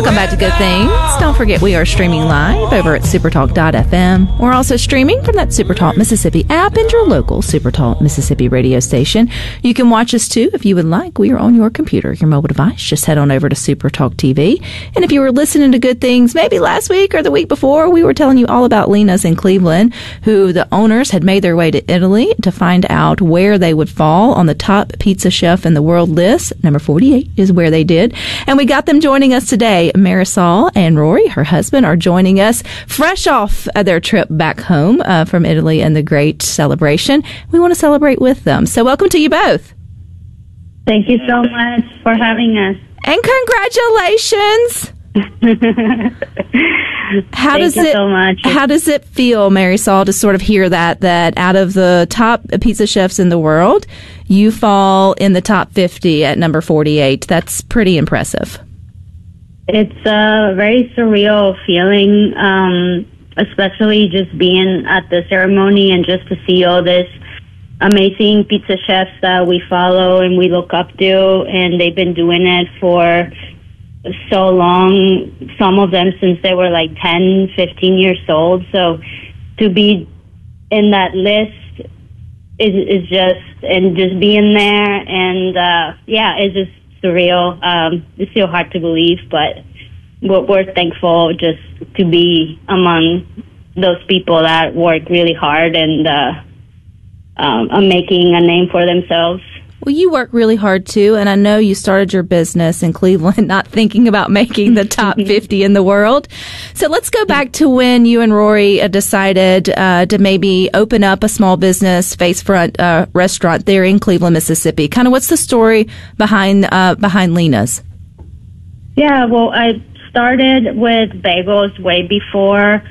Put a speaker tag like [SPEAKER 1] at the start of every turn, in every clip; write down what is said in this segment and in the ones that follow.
[SPEAKER 1] Welcome back to Good Things. Don't forget we are streaming live over at supertalk.fm. We're also streaming from that Supertalk Mississippi app and your local Supertalk Mississippi radio station. You can watch us too if you would like. We are on your computer, your mobile device. Just head on over to Supertalk TV. And if you were listening to Good Things maybe last week or the week before, we were telling you all about Lena's in Cleveland, who the owners had made their way to Italy to find out where they would fall on the top pizza chef in the world list. Number 48 is where they did. And we got them joining us today. Marisol and Rory, her husband, are joining us fresh off their trip back home from Italy and the great celebration. We want to celebrate with them. So welcome to you both.
[SPEAKER 2] Thank you so much for having us.
[SPEAKER 1] And congratulations. How
[SPEAKER 2] Thank you so much.
[SPEAKER 1] How does it feel, Marisol, to sort of hear that out of the top pizza chefs in the world, you fall in the top 50 at number 48? That's pretty impressive.
[SPEAKER 2] It's a very surreal feeling, especially just being at the ceremony and just to see all this amazing pizza chefs that we follow and we look up to, and they've been doing it for so long, some of them since they were like 10, 15 years old. So to be in that list is just, and just being there, and it's just surreal. It's still hard to believe, but we're thankful just to be among those people that work really hard and are making a name for themselves.
[SPEAKER 1] Well, you work really hard, too, and I know you started your business in Cleveland not thinking about making the top 50 in the world. So let's go back to when you and Rory decided to maybe open up a small business, Facefront restaurant there in Cleveland, Mississippi. Kind of what's the story behind Lena's? Yeah,
[SPEAKER 2] well, I started with bagels way before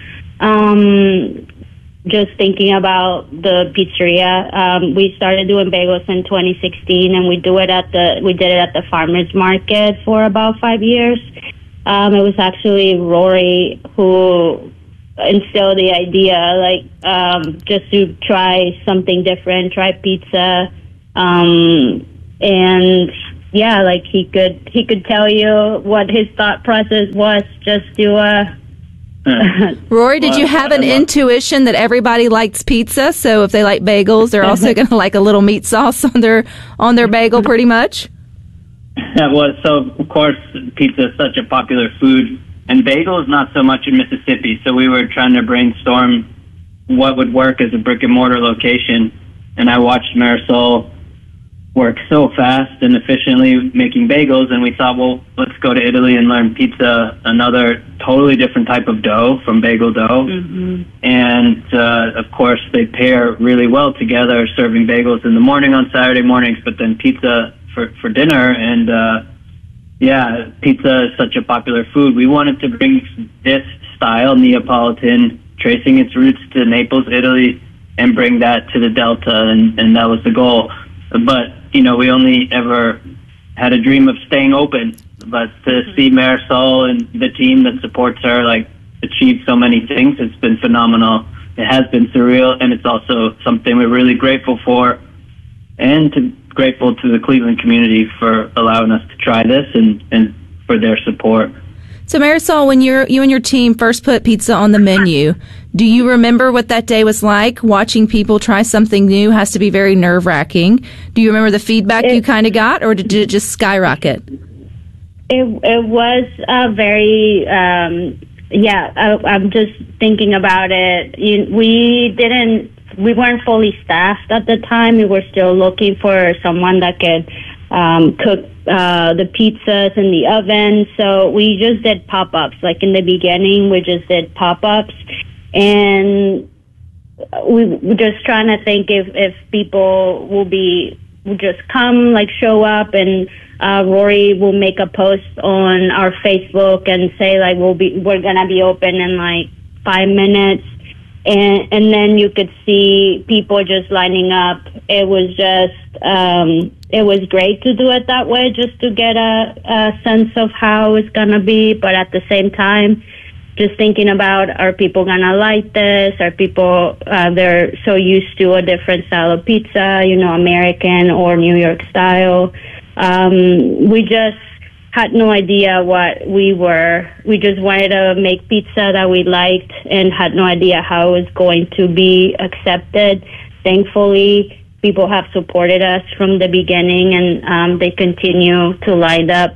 [SPEAKER 2] just thinking about the pizzeria. We started doing bagels in 2016, and we did it at the farmers market for about 5 years. It was actually Rory who instilled the idea, just to try something different, try pizza, and he could tell you what his thought process was, just to.
[SPEAKER 1] Rory, did you have an intuition that everybody likes pizza? So if they like bagels, they're also going to like a little meat sauce on their bagel, pretty much.
[SPEAKER 3] Yeah, well, so of course pizza is such a popular food, and bagels not so much in Mississippi. So we were trying to brainstorm what would work as a brick and mortar location, and I watched Marisol work so fast and efficiently making bagels, and we thought, well, let's go to Italy and learn pizza, another totally different type of dough from bagel dough. Mm-hmm. And of course they pair really well together, serving bagels in the morning on Saturday mornings, but then pizza for dinner. And pizza is such a popular food. We wanted to bring this style, Neapolitan, tracing its roots to Naples, Italy, and bring that to the Delta, and that was the goal. But we only ever had a dream of staying open, but to see Marisol and the team that supports her achieve so many things, it's been phenomenal. It has been surreal, and it's also something we're really grateful for, and grateful to the Cleveland community for allowing us to try this and for their support.
[SPEAKER 1] So Marisol, when you and your team first put pizza on the menu, do you remember what that day was like? Watching people try something new has to be very nerve-wracking. Do you remember the feedback you kind of got, or did it just skyrocket?
[SPEAKER 2] It was very, I'm just thinking about it. We weren't fully staffed at the time. We were still looking for someone that could cook the pizzas in the oven. So we just did pop-ups. Like in the beginning, we just did pop-ups. And we were just trying to think if people will just come, show up, and Rory will make a post on our Facebook and say we're gonna be open in 5 minutes, and then you could see people just lining up. It was just it was great to do it that way, just to get a sense of how it's gonna be, but at the same time, just thinking about, are people gonna like this? Are people they're so used to a different style of pizza, American or New York style? We just had no idea what we were. We just wanted to make pizza that we liked and had no idea how it was going to be accepted. Thankfully, people have supported us from the beginning, and they continue to line up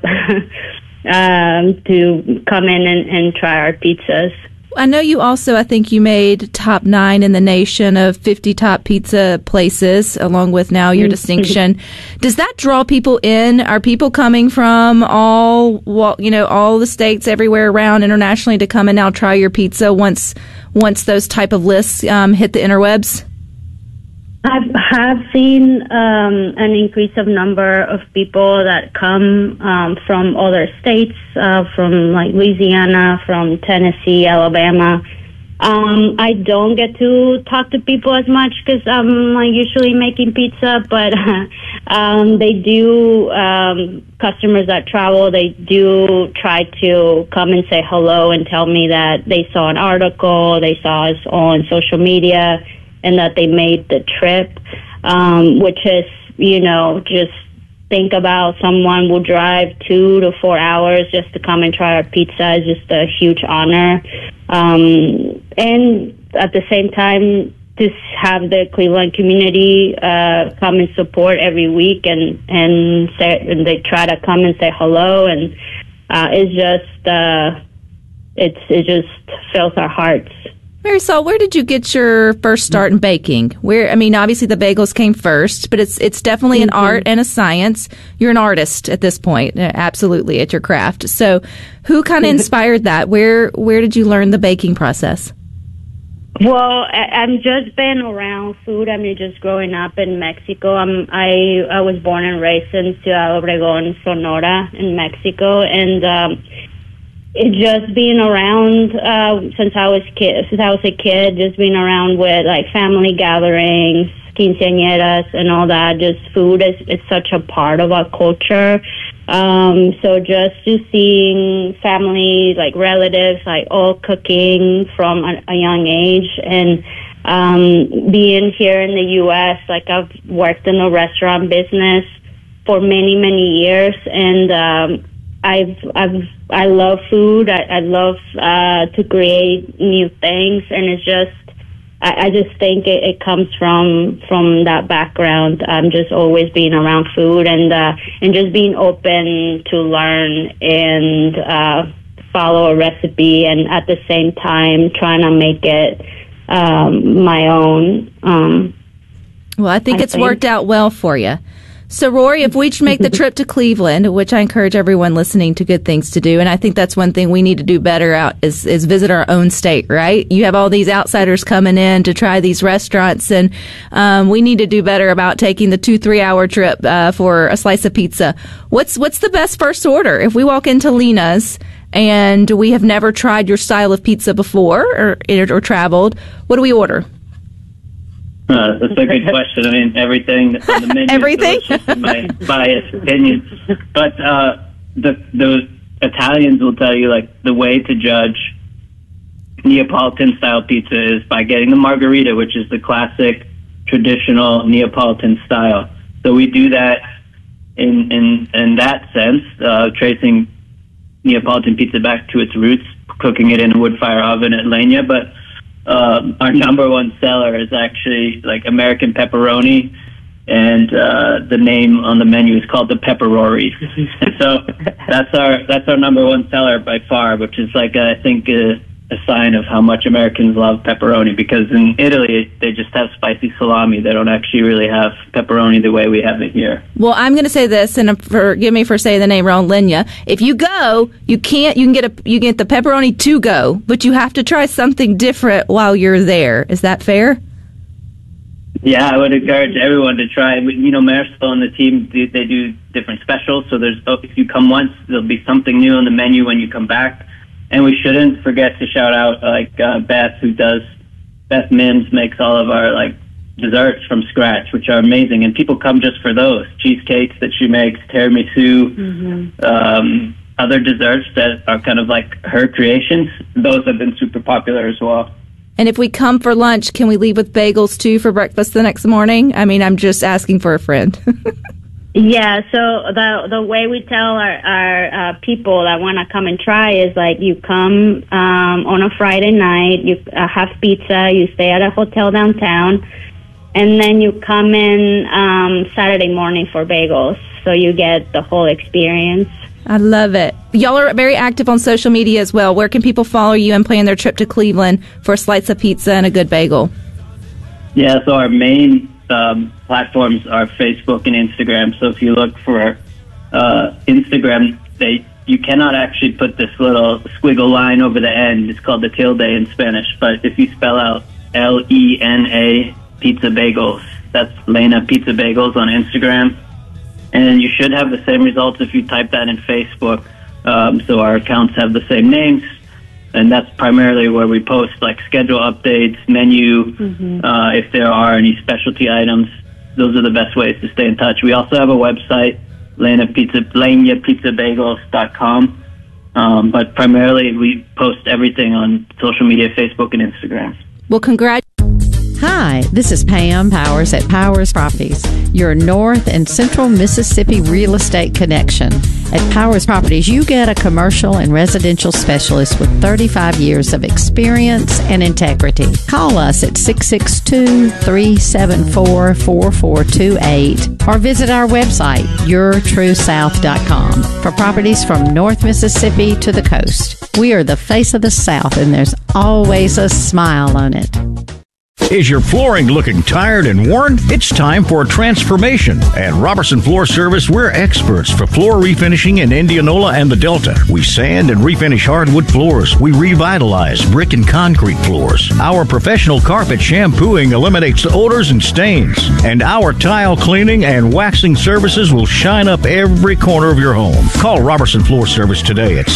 [SPEAKER 2] to come in and try our pizzas.
[SPEAKER 1] I know you also, I think you made top 9 in the nation of 50 top pizza places, along with now your distinction. Does that draw people in? Are people coming from all the states everywhere around internationally to come and now try your pizza once those type of lists hit the interwebs?
[SPEAKER 2] I have seen an increase of number of people that come from other states, from like Louisiana, from Tennessee, Alabama. I don't get to talk to people as much because I'm usually making pizza, but they do, customers that travel, they do try to come and say hello and tell me that they saw an article, they saw us on social media, and that they made the trip, which is, just think about someone will drive 2 to 4 hours just to come and try our pizza is just a huge honor. And at the same time, to have the Cleveland community come and support every week and they try to come and say hello, and it just fills our hearts.
[SPEAKER 1] Marisol, where did you get your first start in baking? Obviously the bagels came first, but it's definitely an art and a science. You're an artist at this point, absolutely, at your craft. So who kind of inspired that? Where did you learn the baking process?
[SPEAKER 2] Well, I'm just been around food. Just growing up in Mexico. I was born and raised in Ciudad Obregón, Sonora, in Mexico, and it just being around since I was a kid, just being around with like family gatherings, quinceañeras, and all that. Just food is such a part of our culture. So just seeing family, like relatives, like all cooking from a young age, and being here in the U.S., like I've worked in the restaurant business for many, many years, and I love food. I love to create new things, and it's just I just think it comes from that background. Just always being around food and just being open to learn and follow a recipe, and at the same time trying to make it my own.
[SPEAKER 1] Well, I think it's worked out well for you. So, Rory, if we make the trip to Cleveland, which I encourage everyone listening to Good Things to do, and I think that's one thing we need to do better out is visit our own state, right? You have all these outsiders coming in to try these restaurants, and we need to do better about taking the 2-3 hour trip for a slice of pizza. What's the best first order? If we walk into Lena's and we have never tried your style of pizza before or traveled, what do we order?
[SPEAKER 3] That's a good question. Everything on the menu
[SPEAKER 1] everything?
[SPEAKER 3] is delicious in my biased opinion. But the Italians will tell you, like, the way to judge Neapolitan-style pizza is by getting the margherita, which is the classic, traditional Neapolitan style. So we do that in that sense, tracing Neapolitan pizza back to its roots, cooking it in a wood fire oven at Legna. But our number one seller is actually like American pepperoni, and the name on the menu is called the Pepperori. And so that's our number one seller by far, which is like I think a sign of how much Americans love pepperoni, because in Italy they just have spicy salami. They don't actually really have pepperoni the way we have it here.
[SPEAKER 1] Well, I'm going to say this, and forgive me for saying the name wrong, Legna. If you go, you can get the pepperoni to go, but you have to try something different while you're there. Is that fair?
[SPEAKER 3] Yeah, I would encourage everyone to try. Marisol and the team, they do different specials. So if you come once, there'll be something new on the menu when you come back. And we shouldn't forget to shout out Beth Mims makes all of our desserts from scratch, which are amazing, and people come just for those cheesecakes that she makes, tiramisu, other desserts that are kind of like her creations. Those have been super popular as well.
[SPEAKER 1] And if we come for lunch, can we leave with bagels too for breakfast the next morning? I'm just asking for a friend.
[SPEAKER 2] Yeah, so the way we tell our people that want to come and try is like you come on a Friday night, you have pizza, you stay at a hotel downtown, and then you come in Saturday morning for bagels. So you get the whole experience.
[SPEAKER 1] I love it. Y'all are very active on social media as well. Where can people follow you and plan their trip to Cleveland for a slice of pizza and a good bagel?
[SPEAKER 3] Yeah, so our main platforms are Facebook and Instagram. So if you look for Instagram, you cannot actually put this little squiggle line over the end. It's called the tilde in Spanish. But if you spell out Lena Pizza Bagels, that's Lena Pizza Bagels on Instagram. And you should have the same results if you type that in Facebook. So our accounts have the same names. And that's primarily where we post like schedule updates, menu, if there are any specialty items. Those are the best ways to stay in touch. We also have a website, LenaPizzaBagels.com. But primarily we post everything on social media, Facebook and Instagram.
[SPEAKER 1] Well,
[SPEAKER 4] Hi, this is Pam Powers at Powers Properties, your North and Central Mississippi real estate connection. At Powers Properties, you get a commercial and residential specialist with 35 years of experience and integrity. Call us at 662-374-4428 or visit our website, yourtruesouth.com, for properties from North Mississippi to the coast. We are the face of the South, and there's always a smile on it.
[SPEAKER 5] Is your flooring looking tired and worn? It's time for a transformation. At Robertson Floor Service, we're experts for floor refinishing in Indianola and the Delta. We sand and refinish hardwood floors. We revitalize brick and concrete floors. Our professional carpet shampooing eliminates odors and stains. And our tile cleaning and waxing services will shine up every corner of your home. Call Robertson Floor Service today at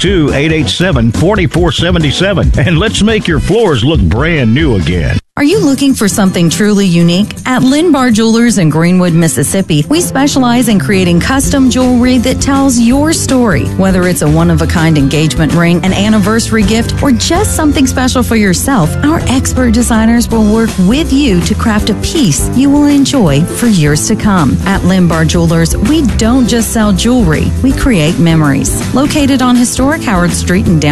[SPEAKER 5] 662-887-4477. And let's make your floors look brand new again.
[SPEAKER 6] Are you looking for something truly unique? At Linbar Jewelers in Greenwood, Mississippi, we specialize in creating custom jewelry that tells your story. Whether it's a one-of-a-kind engagement ring, an anniversary gift, or just something special for yourself, our expert designers will work with you to craft a piece you will enjoy for years to come. At Linbar Jewelers, we don't just sell jewelry, we create memories. Located on historic Howard Street in downtown